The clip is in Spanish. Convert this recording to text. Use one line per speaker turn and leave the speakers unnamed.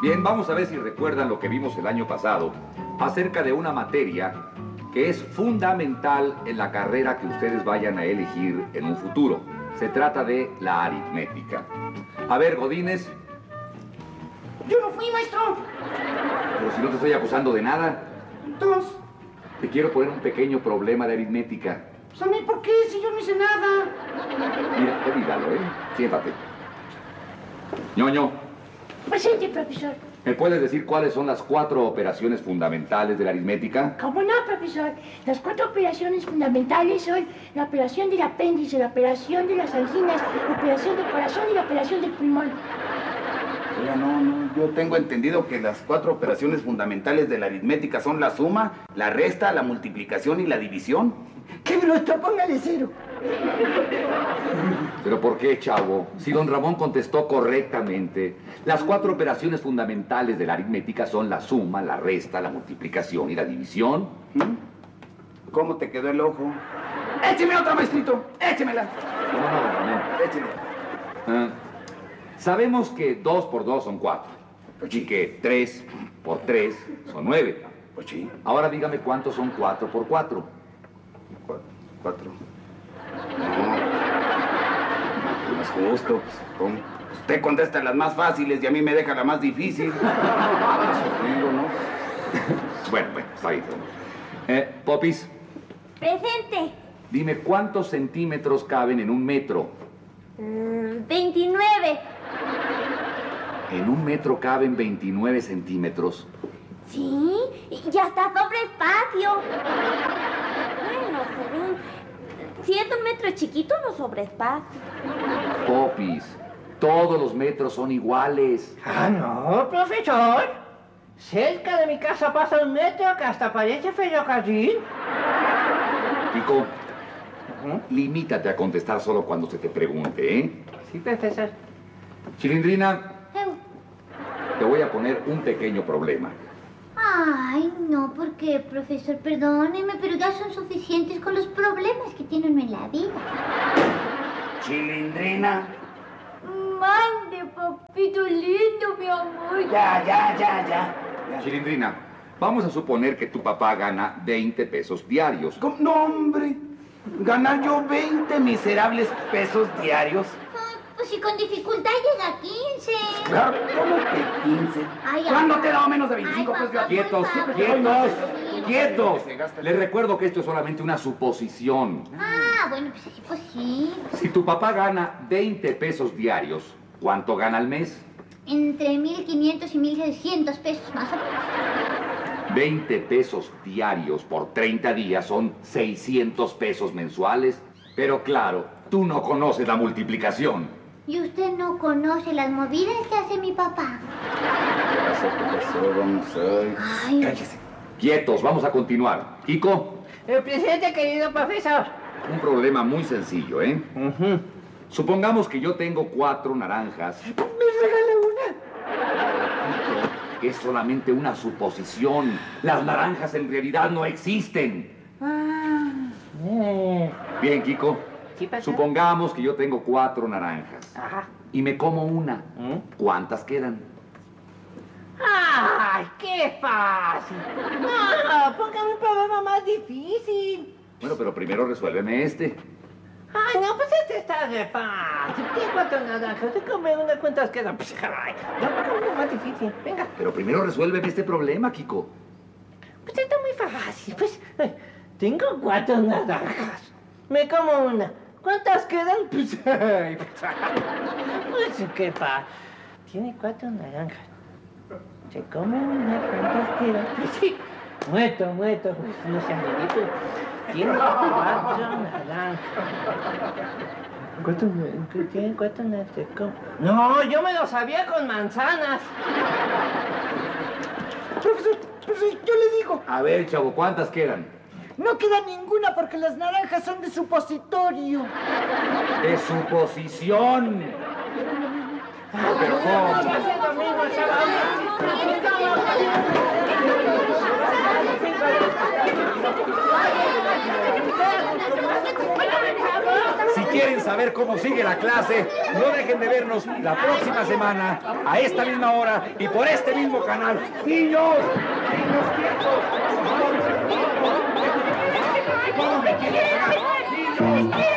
Bien, vamos a ver si recuerdan lo que vimos el año pasado acerca de una materia que es fundamental en la carrera que ustedes vayan a elegir en un futuro. Se trata de la aritmética. A ver, Godínez.
Yo no fui, maestro.
Pero si no te estoy acusando de nada.
Entonces,
te quiero poner un pequeño problema de aritmética.
pues a mí, ¿por qué? Si yo no hice nada.
Mira, olvídalo, ¿eh? Siéntate. Ñoño.
Presente, profesor.
¿Me puedes decir cuáles son las 4 operaciones fundamentales de la aritmética?
¿Cómo no, profesor? Las 4 operaciones fundamentales son la operación del apéndice, la operación de las anginas, la operación del corazón y la operación del pulmón.
Oiga, no, yo tengo entendido que las 4 operaciones fundamentales de la aritmética son la suma, la resta, la multiplicación y la división.
¡Qué bruto! Póngale 0.
¿Pero por qué, chavo? Si don Ramón contestó correctamente. Las 4 operaciones fundamentales de la aritmética son la suma, la resta, la multiplicación y la división.
¿Cómo te quedó el ojo? ¡Écheme otra, maestrito! ¡Échemela!
No, Ramón.
Écheme.
Sabemos que 2 por 2 son 4. Y que 3 por 3 son 9.
Pues sí.
Ahora dígame cuántos son 4 por 4.
4. No es justo. Pues, ¿cómo? Usted contesta las más fáciles y a mí me deja la más difícil. Eso digo, ¿no?
Bueno, está bien. Popis.
Presente.
Dime, ¿cuántos centímetros caben en un metro?
29.
En un metro caben 29 centímetros.
Sí, y hasta sobre espacio. Bueno, según... Si es un metro chiquito, no sobre espacio.
Popis, todos los metros son iguales.
Ah, no, profesor. Cerca de mi casa pasa un metro que hasta parece ferrocarril.
Pico, limítate a contestar solo cuando se te pregunte, ¿eh?
Sí, profesor.
Chilindrina, te voy a poner un pequeño problema.
Ay, no, ¿por qué, profesor? Perdóneme, pero ya son suficientes con los problemas que tiene uno en la vida.
Chilindrina.
Mande, papito lindo, mi amor.
Ya.
Chilindrina, vamos a suponer que tu papá gana 20 pesos diarios.
¿Cómo? No, hombre. ¿Ganar yo 20 miserables pesos diarios?
Pues si con dificultad llega a 15.
Claro, ¿cómo que 15?
Ay,
¿Cuándo
ay,
te he dado menos de 25
ay,
pesos?
papá,
Quietos,
por favor.
quietos.
Se gasta el-
Les recuerdo que esto es solamente una suposición.
Ah, bueno, pues sí, pues sí.
Si tu papá gana 20 pesos diarios, ¿cuánto gana al mes?
Entre 1.500 y 1.600 pesos más o menos.
20 pesos diarios por 30 días son 600 pesos mensuales. Pero claro, tú no conoces la multiplicación.
¿Y usted no conoce las movidas que hace mi papá?
Profesor, vamos a...
Ay,
Cállese.
Quietos, vamos a continuar. Kiko,
Presente, querido profesor.
un problema muy sencillo, ¿eh? Supongamos que yo tengo 4 naranjas.
¿Me regala una?
Es solamente una suposición. Las naranjas en realidad no existen. Bien, Kiko.
Sí, profesor.
Supongamos que yo tengo 4 naranjas.
Ajá.
Y me como una. ¿Cuántas quedan?
¡Ay, qué fácil! No, póngame un problema más difícil.
Bueno, pero primero resuélveme este.
Ay, no, pues este está re fácil. Tiene 4 naranjas, te come una, ¿cuántas quedan? Pues, ay, no, póngame uno más difícil, venga.
Pero primero resuélveme este problema, Kiko.
Pues está muy fácil, pues. Tengo 4 naranjas. Me como una. ¿Cuántas quedan? Pues, ay, pues qué fácil. Tiene 4 naranjas. Se come una, ¿cuántas quedan? Pues sí. Muerto, pues, no seas ridículo. Tiene 4 naranjas. ¿Tiene 4 naranjas? No, yo me lo sabía con manzanas.
Profesor, yo le digo,
A ver, chavo, ¿cuántas quedan?
no queda ninguna porque las naranjas son de supositorio.
De suposición. Pero ¿cómo? Si quieren saber cómo sigue la clase, no dejen de vernos la próxima semana, a esta misma hora y por este mismo canal. ¡Niños! ¡Niños quietos! ¡Vamos! ¡Vamos! ¡Vamos! ¡Niños!